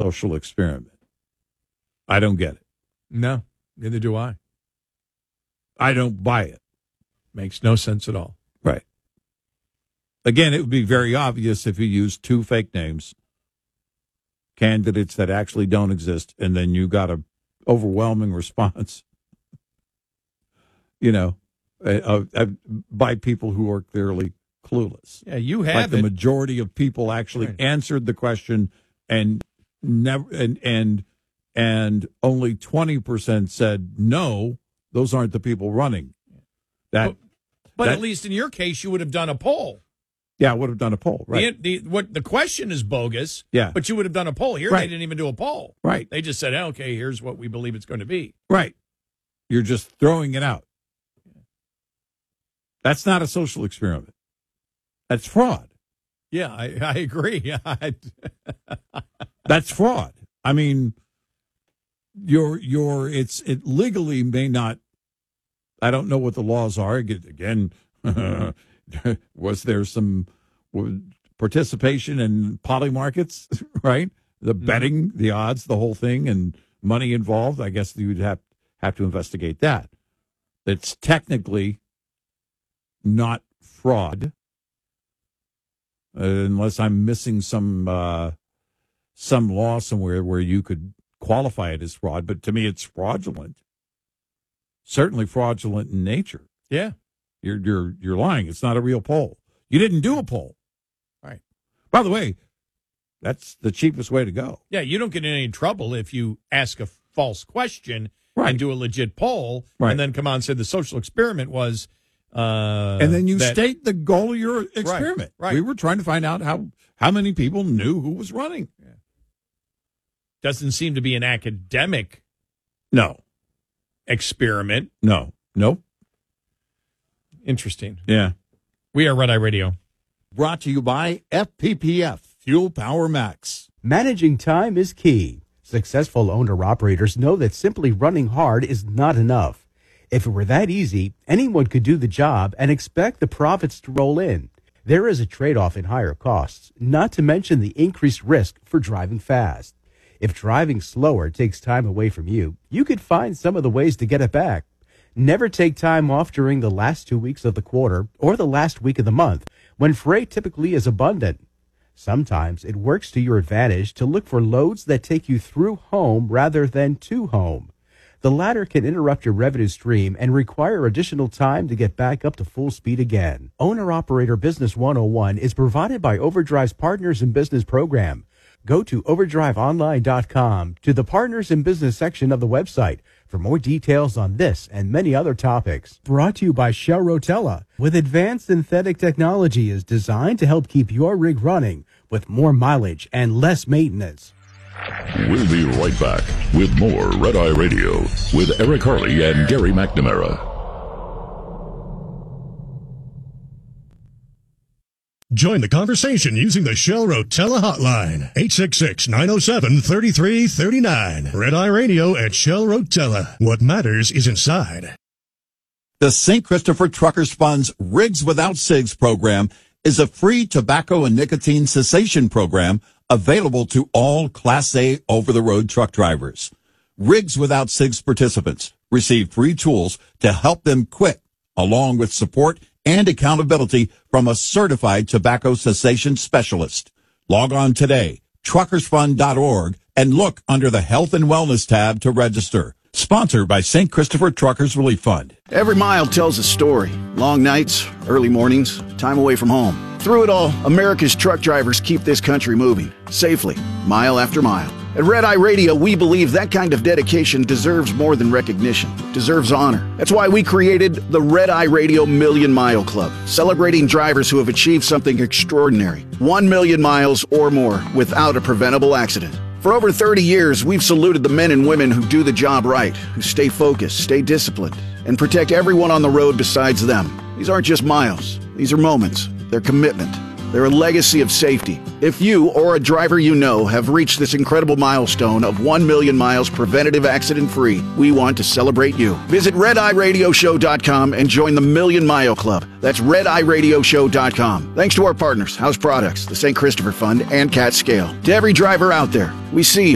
social experiment. I don't get it. No, neither do I. I don't buy it. Makes no sense at all. Right. Again, it would be very obvious if you used two fake names, candidates that actually don't exist, and then you got an overwhelming response, by people who are clearly clueless. Yeah, you like have the it. majority of people actually answered the question, and never and only 20% said no. Those aren't the people running. But at least in your case, you would have done a poll. Yeah, I would have done a poll. Right. The question is bogus. Yeah. But you would have done a poll. Here, right. They didn't even do a poll. Right. They just said, okay, here's what we believe it's going to be. Right. You're just throwing it out. That's not a social experiment. That's fraud. Yeah, I agree. That's fraud. I mean, it legally may not. I don't know what the laws are. Again, was there some participation in poly markets, right? The betting, the odds, the whole thing, and money involved. I guess you would have to investigate that. It's technically not fraud, unless I'm missing some law somewhere where you could qualify it as fraud. But to me, it's fraudulent. Certainly fraudulent in nature. Yeah. You're lying. It's not a real poll. You didn't do a poll. Right. By the way, that's the cheapest way to go. Yeah, you don't get in any trouble if you ask a false question and do a legit poll and then come on and say the social experiment was and then you state the goal of your experiment. Right. We were trying to find out how many people knew who was running. Yeah. Doesn't seem to be an academic experiment. No. Nope. Interesting. Yeah. We are Red Eye Radio. Brought to you by FPPF, Fuel Power Max. Managing time is key. Successful owner-operators know that simply running hard is not enough. If it were that easy, anyone could do the job and expect the profits to roll in. There is a trade-off in higher costs, not to mention the increased risk for driving fast. If driving slower takes time away from you, you could find some of the ways to get it back. Never take time off during the last 2 weeks of the quarter or the last week of the month, when freight typically is abundant. Sometimes it works to your advantage to look for loads that take you through home rather than to home. The latter can interrupt your revenue stream and require additional time to get back up to full speed again. Owner-Operator Business 101 is provided by Overdrive's Partners in Business program. Go to overdriveonline.com to the Partners in Business section of the website for more details on this and many other topics. Brought to you by Shell Rotella, with advanced synthetic technology is designed to help keep your rig running with more mileage and less maintenance. We'll be right back with more Red Eye Radio with Eric Harley and Gary McNamara. Join the conversation using the Shell Rotella hotline, 866-907-3339. Red Eye Radio at Shell Rotella. What matters is inside. The St. Christopher Truckers Fund's Rigs Without Cigs program is a free tobacco and nicotine cessation program available to all Class A over-the-road truck drivers. Rigs Without Cigs participants receive free tools to help them quit, along with support and accountability from a certified tobacco cessation specialist. Log on today, truckersfund.org, and look under the Health and Wellness tab to register. Sponsored by St. Christopher Truckers Relief Fund. Every mile tells a story. Long nights, early mornings, time away from home. Through it all, America's truck drivers keep this country moving, safely, mile after mile. At Red Eye Radio, we believe that kind of dedication deserves more than recognition, deserves honor. That's why we created the Red Eye Radio Million Mile Club, celebrating drivers who have achieved something extraordinary. 1 million miles or more without a preventable accident. For over 30 years, we've saluted the men and women who do the job right, who stay focused, stay disciplined, and protect everyone on the road besides them. These aren't just miles. These are moments. They're commitment. They're a legacy of safety. If you or a driver you know have reached this incredible milestone of 1 million miles preventative accident-free, we want to celebrate you. Visit RedEyeRadioShow.com and join the Million Mile Club. That's RedEyeRadioShow.com. Thanks to our partners, House Products, the St. Christopher Fund, and Cat Scale. To every driver out there, we see you.